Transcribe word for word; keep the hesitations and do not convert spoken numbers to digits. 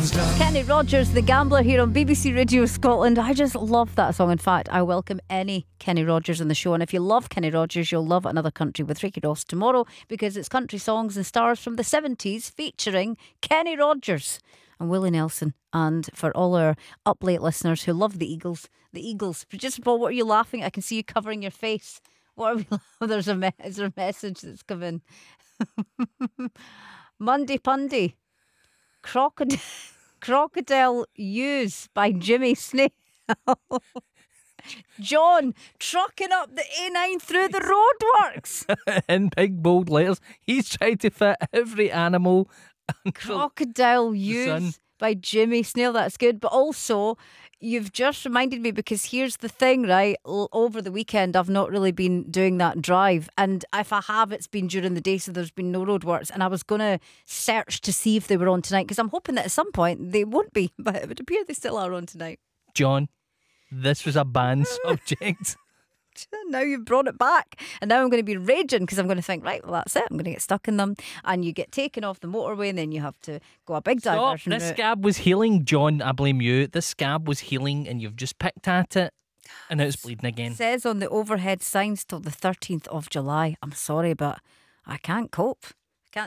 Kenny Rogers, The Gambler, here on B B C Radio Scotland. I just love that song. In fact, I welcome any Kenny Rogers on the show. And if you love Kenny Rogers, you'll love Another Country with Ricky Ross tomorrow, because it's country songs and stars from the seventies featuring Kenny Rogers and Willie Nelson. And for all our up late listeners who love the Eagles, the Eagles, just Paul, what are you laughing at? I can see you covering your face. What are we? There's a me- is there a message that's come in? Monday Pundy. Crocodile, Crocodile Use by Jimmy Snail. John trucking up the A nine through the roadworks. In big bold letters, he's trying to fit every animal. Crocodile Use by Jimmy Snail. That's good. But also, you've just reminded me, because here's the thing, right? L- over the weekend, I've not really been doing that drive. And if I have, it's been during the day, so there's been no roadworks. And I was going to search to see if they were on tonight, because I'm hoping that at some point they won't be. But it would appear they still are on tonight. John, this was a banned subject. Now you've brought it back, and now I'm going to be raging, because I'm going to think, right, well, that's it, I'm going to get stuck in them, and you get taken off the motorway, and then you have to go a big Stop. diversion This route. scab was healing, John. I blame you. This scab was healing, and you've just picked at it, and now it's bleeding again. It says on the overhead signs till the thirteenth of July. I'm sorry, but I can't cope.